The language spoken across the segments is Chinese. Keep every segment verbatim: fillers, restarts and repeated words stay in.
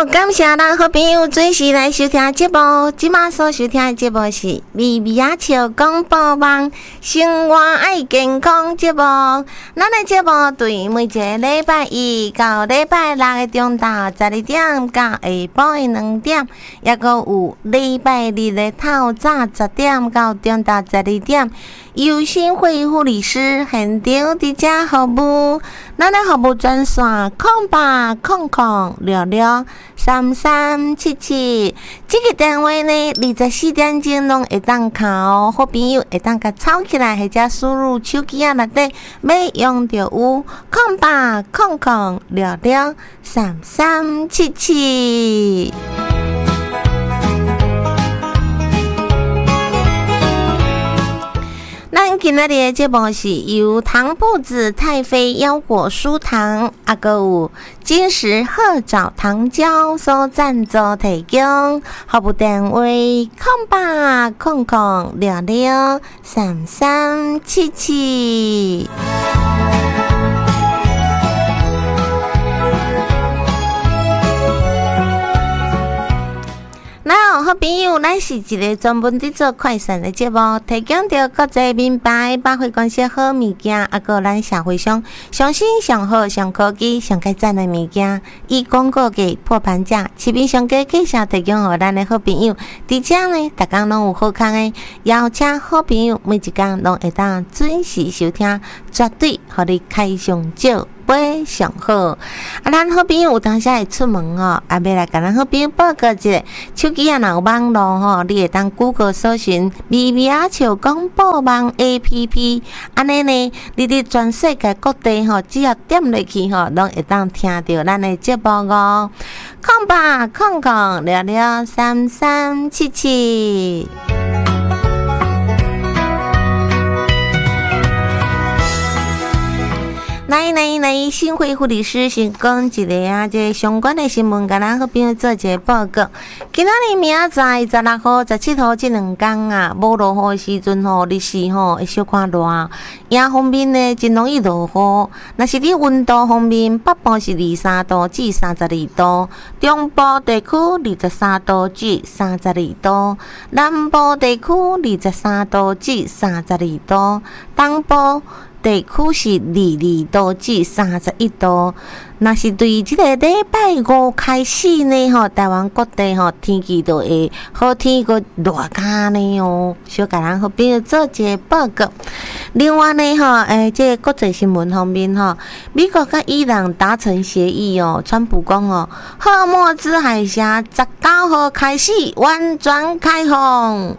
好，感谢咱好朋友准时来收听节目。即马所收听的节目是微微仔笑广播网生活爱健康节目。咱的节目对每一个礼拜一到礼拜六的中昼十二点到下晡的两点，也阁有礼拜日的透早十点到中昼十二点，优心会护理师现场伫遮服务。咱的服务专线空八空空六六三三七七，这个单位呢，二十四点钟拢会当靠好朋友会当甲抄起来，或者输入手机啊内底要用到有空八空空六六三三七七。咱今仔日的节目是由糖铺子太妃腰果酥糖，啊，阁有金石褐藻糖胶所赞助提供。服务单位空八空空六六三三七七。咱好朋友，咱是一个专门伫做快闪的节目，提供着国际名牌百货公司好物件，啊，个咱社会上上新、上好、上科技、上该赞的物件，以广告价破盘价，市面上价介绍提供予咱的好朋友。伫遮呢，逐工拢有好康的，邀请好朋友每一工拢会当准时收听，绝对互你开上少。买上好，啊！咱好朋友有当时会出门哦，啊，要来甲咱好朋友报告一下，手机啊，若有网络吼，你会当 Google 搜寻微微仔笑广播网 A P P， 安尼呢，你伫全世界各地吼，只要点落去吼，拢会当听到咱的节目哦。空八空空六六三三七七。来来来，新会护理师先讲一个啊，这相关的新闻，甲咱好朋友做一个报告。今仔日明仔载十六号、十七号这两天啊，无落雨的时阵吼，日时吼会小可热。夜方面呢，真容易落雨。若是你温度方面，北部是二十三度至三十二度，中部地区二十三度至三十二度，南部地区二十三度至三十二度，东部地区是二十二度至三十一度。若是对即个礼拜五开始呢，吼，台湾各地吼天气都会好天个热加呢哦。小甲咱好朋友做一个报告。另外呢，吼，诶，即个国际新闻方面吼，美国甲伊朗达成协议哦，川普讲哦，霍尔木兹海峡十九号开始完全开放。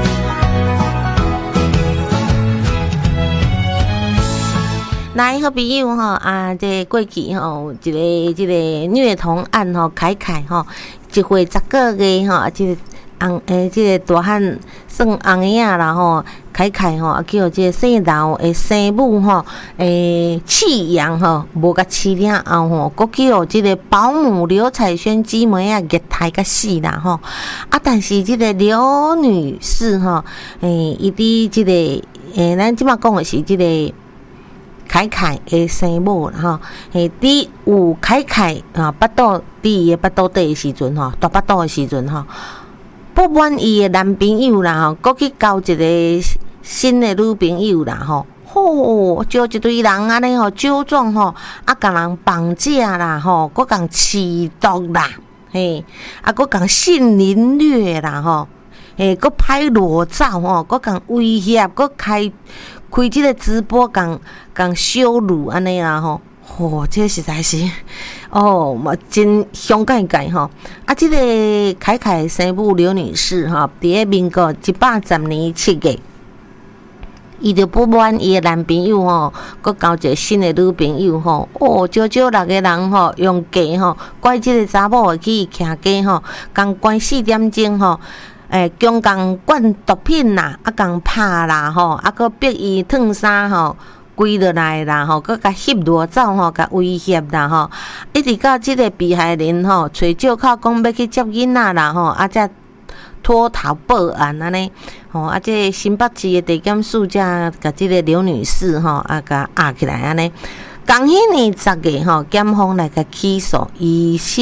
来，好朋友吼啊，这过去吼，一个一个虐童案吼，凯凯吼，一岁十个月吼，这个红诶，这个大汉算红爷啦吼，凯凯吼，啊叫这个姓刘诶生母吼，诶弃养吼，无甲饲了后吼，佫叫这个保姆刘彩萱姊妹啊虐待甲死啦吼，啊，但是这个刘女士吼，诶，伊伫这个诶，咱即马讲的是这个。凯凯的生母啦吼，诶，伫有凯凯啊，巴肚伫伊的巴肚底的时阵吼，大巴肚的时阵吼，不满意的男朋友啦吼，佫去交一个新的女朋友啦吼，吼，招一堆人安尼吼，酒壮吼，啊，甲人绑架啦吼，佫共饲毒啦，嘿，啊，佫共性凌虐啦吼，诶，佫歹裸照吼，佫共威胁，佫开。开即个直播，共共羞辱安尼啦吼，吼，这实在是哦，嘛真伤感慨吼。啊，即、这个凯凯生母刘女士吼，伫个民国一百十年七月，伊就不满伊的男朋友吼，佮交一个新的女朋友吼，哦，少少六个人吼，用计吼，拐即个查某去徛街吼，共关四点钟吼。诶，强共灌毒品啦，啊，共拍啦，吼，啊，佮逼伊脱衫吼，跪落来啦，吼，佮甲翕裸照吼，甲威胁啦，吼，一直到即个被害人吼，找借口讲要去接囡仔啦，吼，啊，才脱逃报案安尼，吼，啊，即新北市的地检署才甲即个刘女士吼，啊，甲压起来安尼。共迄年十月吼，检方来甲起诉疑心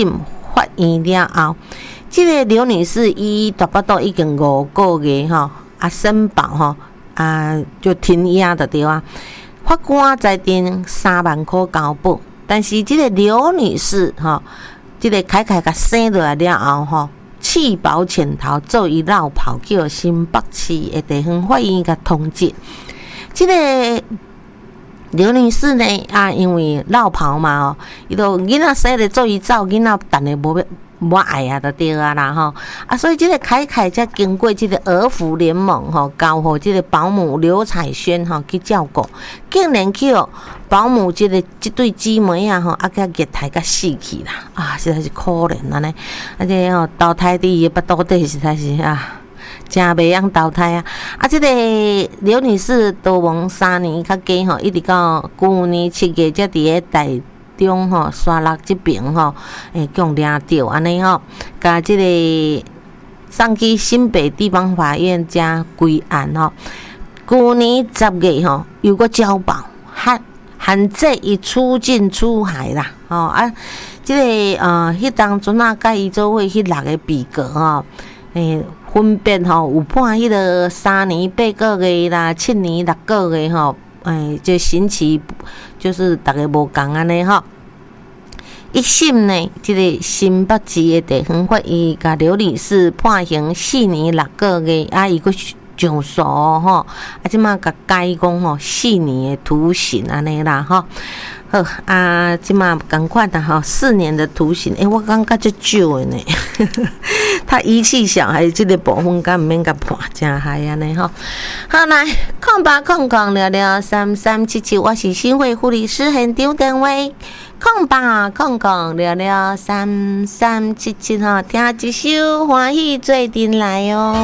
法院了后，即、这个刘女士伊大巴肚已经五个月吼，啊申报吼啊就停押的对啊。法官裁定三万块交保，但是即个刘女士吼，即、这个凯凯甲生落来了后吼，弃保潜逃，做伊绕跑叫新北市的地方法院甲通缉。即、这个刘女士呢啊，因为绕跑嘛哦，伊都囡仔生咧做伊走，囡仔等下无无爱啊，就对啊啦吼啊，所以即个凯凯才经过即个儿福联盟吼，交互即个保姆刘彩萱吼去照顾，竟然去哦保姆即个即对姊妹啊吼，啊甲虐待甲死去啦啊，实在是可怜安尼，啊这吼投胎伫伊腹肚底实在是啊。真袂晓投胎啊！啊，即、这个刘女士逃亡三年较加吼，一直到去年七月才伫咧台中吼沙鹿即边吼，诶，共抓着安尼吼，甲即个送去新北地方法院加归案吼。去年十月吼，又搁交保，限限制伊出境出海啦，吼啊，即、这个呃，迄当阵啊，甲伊做伙迄六个被告吼，诶。分别吼有判迄个三年八个月啦，七年六个月吼，哎，这刑期就是大家无共安尼吼。一审呢，即、这个新北市的地方法院甲刘女士判刑四年六个月，啊，伊佫上诉吼，啊，即马甲改讲吼四年的徒刑安尼啦吼。好啊，即马赶快的吼，四年的徒刑，诶、欸，我感觉足少的呢。他遗弃小孩这个部分，敢毋免甲判，真害安尼吼。好来，空八空空聊聊三三七七，我是新会护理师现场电话，空八空空聊聊三三七七吼，听一首欢喜做阵来哦。